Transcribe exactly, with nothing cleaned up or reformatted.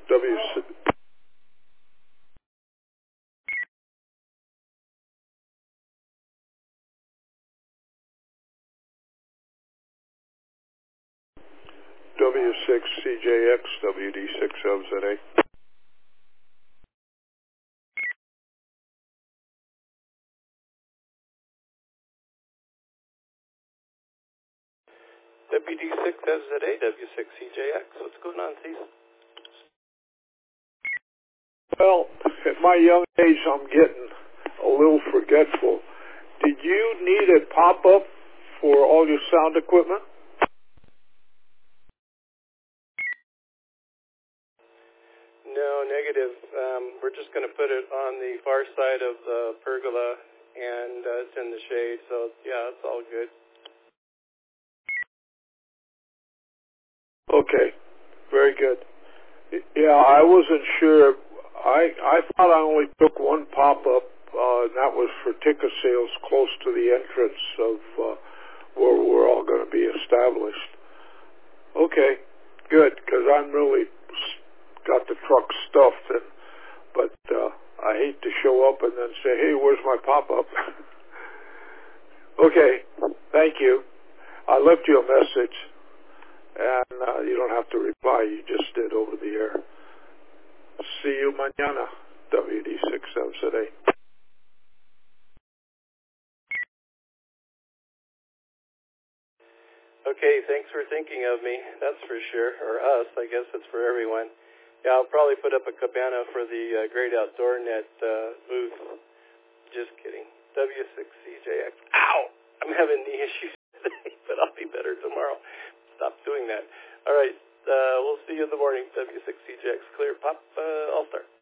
W W six C J X W D six L Z A. W D six F Z A, W six C J X. What's going on, Cease? Well, at my young age, I'm getting a little forgetful. Did you need a pop-up for all your sound equipment? No, negative. Um, we're just going to put it on the far side of the pergola, and uh, it's in the shade, so yeah, it's all good. Okay, very good. Yeah, I wasn't sure. I I thought I only took one pop-up, uh, and that was for ticket sales close to the entrance of uh, where we're all going to be established. Okay, good, because I'm really got the truck stuffed, and but uh, I hate to show up and then say, hey, where's my pop-up? Okay, thank you. I left you a message, and uh, you don't have to reply. You just did over the air. See you mañana, W D six L Z A. Okay, thanks for thinking of me. That's for sure. Or us, I guess it's for everyone. Yeah, I'll probably put up a cabana for the uh, Great Outdoor Net uh, booth. Just kidding. W six C J X. Ow! I'm having knee issues today, but I'll be better tomorrow. Stop doing that. All right, uh, we'll see you in the morning. W six C J X. Clear. Pop, uh, All-Star.